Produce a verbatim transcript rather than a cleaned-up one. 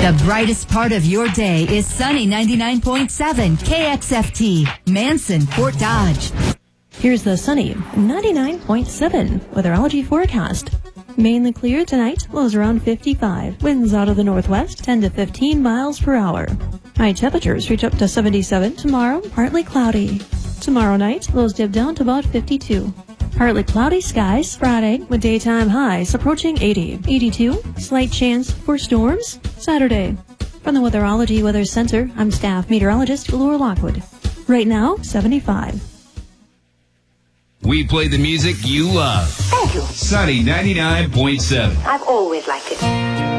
The brightest part of your day is Sunny ninety-nine point seven K X F T, Manson, Fort Dodge. Here's the Sunny ninety-nine point seven weatherology forecast. Mainly clear tonight, lows around fifty-five. Winds out of the northwest, ten to fifteen miles per hour. High temperatures reach up to seventy-seven. Tomorrow, partly cloudy. Tomorrow night, lows dip down to about fifty-two. Partly cloudy skies Friday with daytime highs approaching eighty. eighty-two, slight chance for storms Saturday. From the Weatherology Weather Center, I'm staff meteorologist Laura Lockwood. Right now, seventy-five. We play the music you love. Thank you. Sunny ninety-nine point seven. I've always liked it.